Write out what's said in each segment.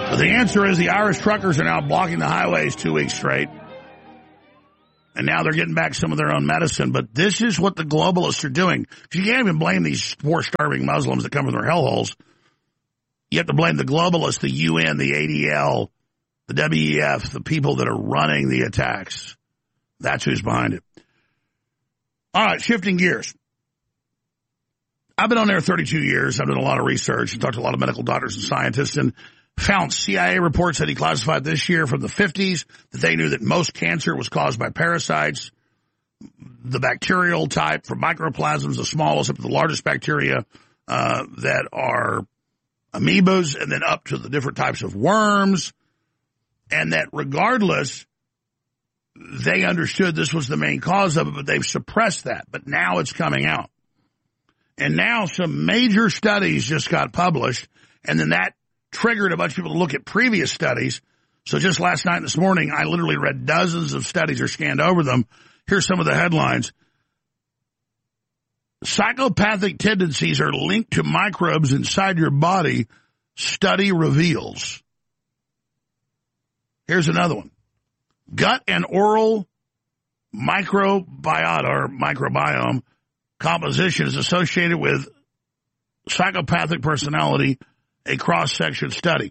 But the answer is the Irish truckers are now blocking the highways 2 weeks straight. And now they're getting back some of their own medicine. But this is what the globalists are doing. You can't even blame these poor starving Muslims that come from their hellholes. You have to blame the globalists, the UN, the ADL, the WEF, the people that are running the attacks. That's who's behind it. All right, shifting gears. I've been on there 32 years. I've done a lot of research and talked to a lot of medical doctors and scientists and found CIA reports that he classified this year from the 50s that they knew that most cancer was caused by parasites, the bacterial type from microplasms, the smallest up to the largest bacteria that are amoebas, and then up to the different types of worms, and that regardless, they understood this was the main cause of it, but they've suppressed that. But now it's coming out. And now some major studies just got published, and then that triggered a bunch of people to look at previous studies. So just last night and this morning, I literally read dozens of studies or scanned over them. Here's some of the headlines. Psychopathic tendencies are linked to microbes inside your body, study reveals. Here's another one. Gut and oral microbiota or microbiome composition is associated with psychopathic personality, a cross-section study.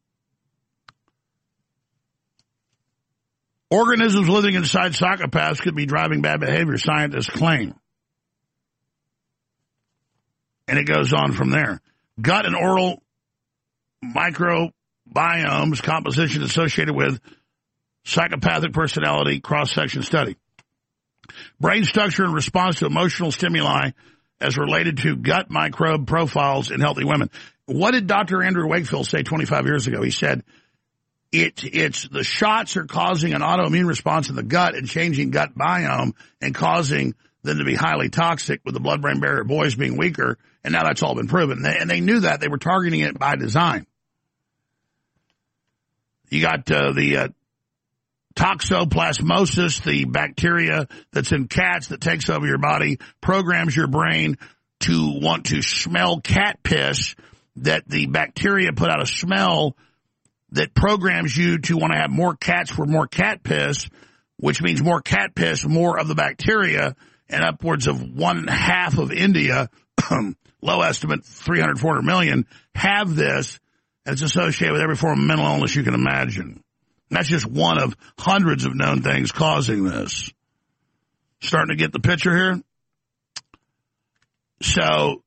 Organisms living inside psychopaths could be driving bad behavior, scientists claim. And it goes on from there. Gut and oral microbiomes composition associated with psychopathic personality cross-section study. Brain structure in response to emotional stimuli as related to gut microbe profiles in healthy women. What did Dr. Andrew Wakefield say 25 years ago? He said, it's the shots are causing an autoimmune response in the gut and changing gut biome and causing them to be highly toxic with the blood-brain barrier boys being weaker. And now that's all been proven. And they knew that. They were targeting it by design. You got the toxoplasmosis, the bacteria that's in cats that takes over your body, programs your brain to want to smell cat piss, that the bacteria put out a smell that programs you to want to have more cats for more cat piss, which means more cat piss, more of the bacteria, and upwards of 1/2 of India, low estimate, 300, 400 million, have this, and it's associated with every form of mental illness you can imagine. And that's just one of hundreds of known things causing this. Starting to get the picture here? So,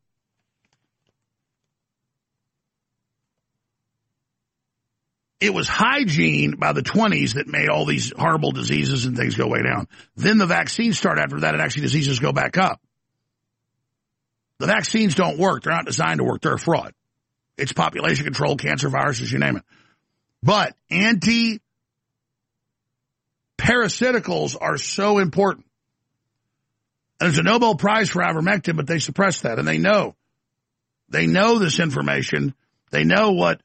it was hygiene by the 20s that made all these horrible diseases and things go way down. Then the vaccines start after that, and actually diseases go back up. The vaccines don't work. They're not designed to work. They're a fraud. It's population control, cancer, viruses, you name it. But anti-parasiticals are so important. And there's a Nobel Prize for ivermectin, but they suppress that, and they know. They know this information. They know what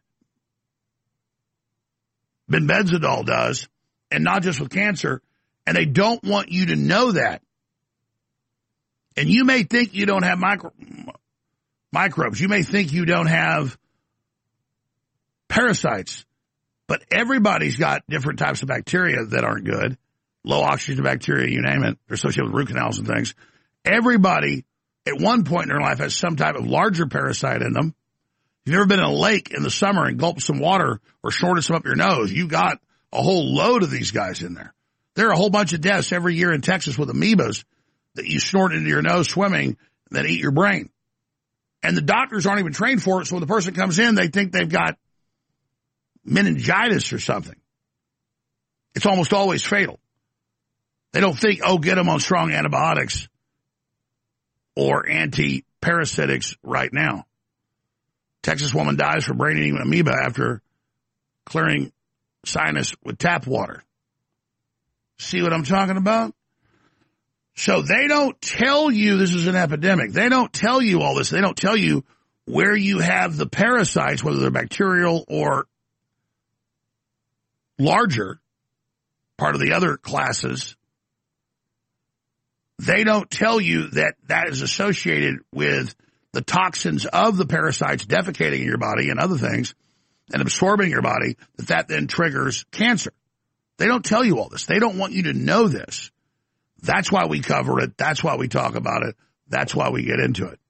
Benzidol does, and not just with cancer, and they don't want you to know that. And you may think you don't have microbes. You may think you don't have parasites, but everybody's got different types of bacteria that aren't good. Low oxygen bacteria, you name it. They're associated with root canals and things. Everybody at one point in their life has some type of larger parasite in them. You've never been in a lake in the summer and gulped some water or snorted some up your nose. You got a whole load of these guys in there. There are a whole bunch of deaths every year in Texas with amoebas that you snort into your nose swimming that eat your brain. And the doctors aren't even trained for it, so when the person comes in, they think they've got meningitis or something. It's almost always fatal. They don't think, oh, get them on strong antibiotics or anti-parasitics right now. Texas woman dies from brain-eating amoeba after clearing sinus with tap water. See what I'm talking about? So they don't tell you this is an epidemic. They don't tell you all this. They don't tell you where you have the parasites, whether they're bacterial or larger, part of the other classes. They don't tell you that that is associated with the toxins of the parasites defecating in your body and other things. and absorb in your body, that then triggers cancer. They don't tell you all this. They don't want you to know this. That's why we cover it. That's why we talk about it. That's why we get into it.